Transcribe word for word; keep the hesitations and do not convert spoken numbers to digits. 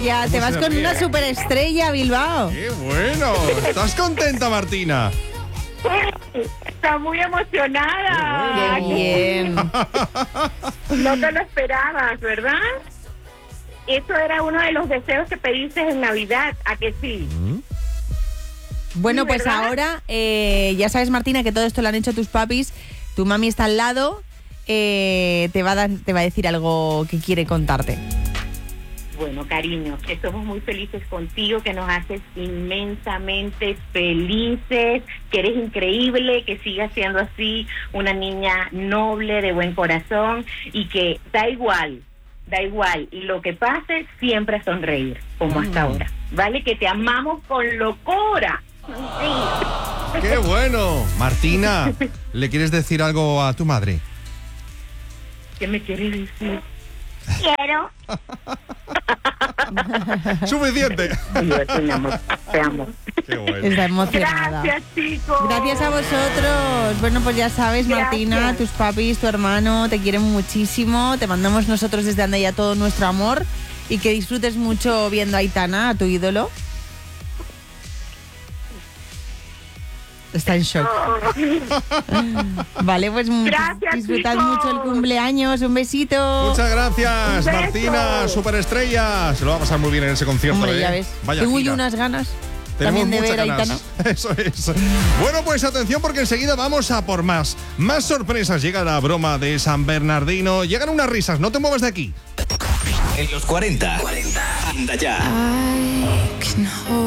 Ya, te vas con ríe? una superestrella, Bilbao. ¡Qué bueno! ¿Estás contenta, Martina? Está muy emocionada. Bien. No te lo esperabas, ¿verdad? Eso era uno de los deseos que pediste en Navidad, ¿a que sí? Bueno, Sí, pues ¿verdad? ahora, eh, ya sabes, Martina, que todo esto lo han hecho tus papis. Tu mami está al lado. eh, te, va a dar, te va a decir algo que quiere contarte. Bueno, cariño, que somos muy felices contigo, que nos haces inmensamente felices, que eres increíble, que sigas siendo así, una niña noble, de buen corazón, y que da igual, da igual, lo que pase, siempre sonreír, como hasta ahora, ¿vale? Que te amamos con locura. Sí. ¡Qué bueno! Martina, ¿le quieres decir algo a tu madre? ¿Qué me quieres decir? Quiero. ¡Suficiente! Yo te amo, te amo. ¡Qué bueno! Está emocionada. Gracias, chicos. Gracias a vosotros. Bueno, pues ya sabes, Martina, Gracias. tus papis, tu hermano, te quieren muchísimo. Te mandamos nosotros desde Andaya todo nuestro amor y que disfrutes mucho viendo a Aitana, a tu ídolo. Está en shock. Vale, pues Gracias, disfrutad chicos. mucho el cumpleaños. Un besito. Muchas gracias, Un beso. Martina, superestrella. Se lo va a pasar muy bien en ese concierto. Hombre, ¿eh? ya ves. Vaya Tengo gira. yo unas ganas Tenemos también de muchas ver a ganas. Aitana. Eso es. Bueno, pues atención porque enseguida vamos a por más. Más sorpresas. Llega la broma de San Bernardino. Llegan unas risas. No te muevas de aquí. En los cuarenta. Anda ya. I can hold